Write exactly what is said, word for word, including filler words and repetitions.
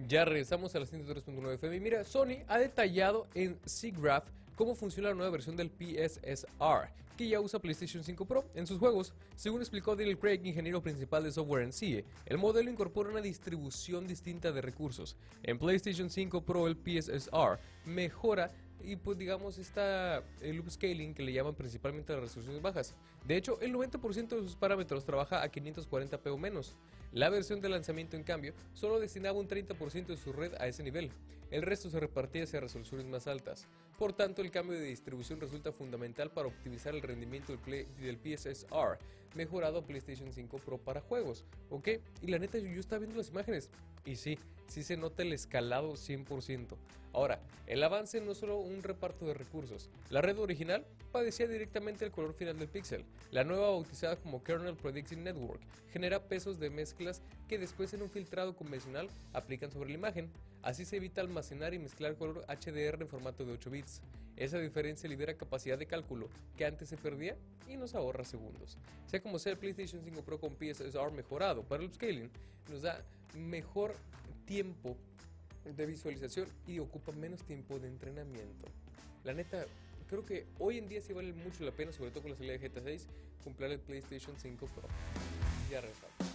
Ya regresamos a las ciento tres punto nueve F M. Y mira, Sony ha detallado en SIGGRAPH cómo funciona la nueva versión del P S S R, que ya usa PlayStation cinco Pro en sus juegos. Según explicó Daniel Craig, ingeniero principal de software en C I E, el modelo incorpora una distribución distinta de recursos. En PlayStation cinco Pro el P S S R mejora y pues digamos está el upscaling que le llaman principalmente a las resoluciones bajas. De hecho, el noventa por ciento de sus parámetros trabaja a quinientos cuarenta p o menos. La versión de lanzamiento, en cambio, solo destinaba un treinta por ciento de su red a ese nivel. El resto se repartía hacia resoluciones más altas. Por tanto, el cambio de distribución resulta fundamental para optimizar el rendimiento del, Play, del P S S R, mejorado a PlayStation cinco Pro para juegos. ¿Ok? Y la neta, yo, yo estaba viendo las imágenes. Y sí, sí se nota el escalado cien por ciento. Ahora, el avance no es solo un reparto de recursos. La red original padecía directamente el color final del píxel. La nueva, bautizada como Kernel Predicting Network, genera pesos de mezclas que después en un filtrado convencional aplican sobre la imagen. Así se evita almacenar y mezclar color H D R en formato de ocho bits. Esa diferencia libera capacidad de cálculo que antes se perdía y nos ahorra segundos. Sea como sea, el PlayStation cinco Pro con P S S R mejorado para el upscaling nos da mejor tiempo de visualización y ocupa menos tiempo de entrenamiento. La neta, creo que hoy en día sí vale mucho la pena, sobre todo con la salida de G T A seis, comprar el PlayStation cinco Pro. Ya regresamos.